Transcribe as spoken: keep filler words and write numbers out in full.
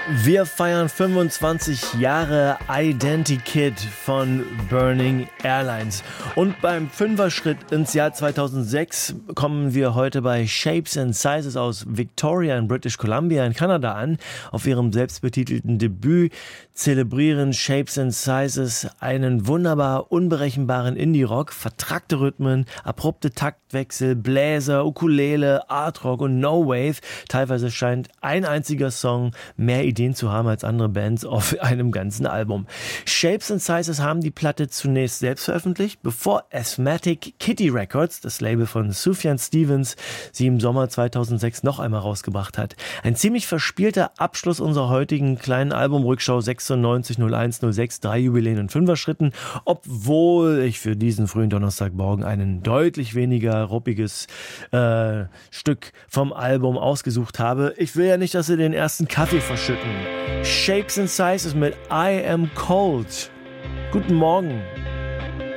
Wir feiern fünfundzwanzig Jahre Identikit von Burning Airlines. Und beim Fünferschritt ins Jahr zweitausendsechs kommen wir heute bei Shapes and Sizes aus Victoria in British Columbia in Kanada an. Auf ihrem selbstbetitelten Debüt zelebrieren Shapes and Sizes einen wunderbar unberechenbaren Indie-Rock, vertrackte Rhythmen, abrupte Taktwechsel, Bläser, Ukulele, Art-Rock und No-Wave. Teilweise scheint ein einziger Song mehr Ideen zu haben als andere Bands auf einem ganzen Album. Shapes and Sizes haben die Platte zunächst selbst veröffentlicht, bevor Asthmatic Kitty Records, das Label von Sufjan Stevens, sie im Sommer zweitausendsechs noch einmal rausgebracht hat. Ein ziemlich verspielter Abschluss unserer heutigen kleinen Albumrückschau sechsundneunzig, null eins, null sechs, drei Jubiläen in Fünferschritten, obwohl ich für diesen frühen Donnerstagmorgen einen deutlich weniger ruppiges äh, Stück vom Album ausgesucht habe. Ich will ja nicht, dass Sie den ersten Kaffee verschütten. Shapes and Sizes mit I Am Cold. Guten Morgen.